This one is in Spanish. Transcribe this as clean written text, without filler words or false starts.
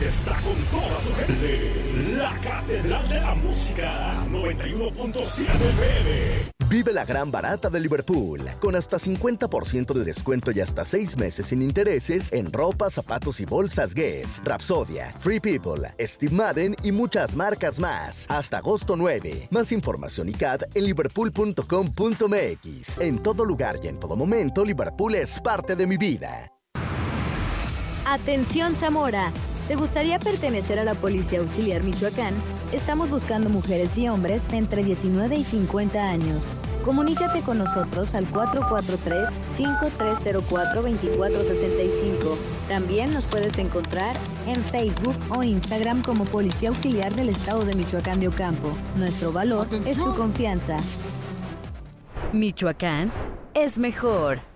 está con toda su gente. La Catedral de la Música, 91.7 FM. Vive la gran barata de Liverpool, con hasta 50% de descuento y hasta 6 meses sin intereses en ropa, zapatos y bolsas Guess, Rapsodia, Free People, Steve Madden y muchas marcas más. Hasta agosto 9. Más información y CAT en liverpool.com.mx. En todo lugar y en todo momento, Liverpool es parte de mi vida. Atención Zamora, ¿te gustaría pertenecer a la Policía Auxiliar Michoacán? Estamos buscando mujeres y hombres entre 19 y 50 años. Comunícate con nosotros al 443-5304-2465. También nos puedes encontrar en Facebook o Instagram como Policía Auxiliar del Estado de Michoacán de Ocampo. Nuestro valor es tu confianza. Michoacán es mejor.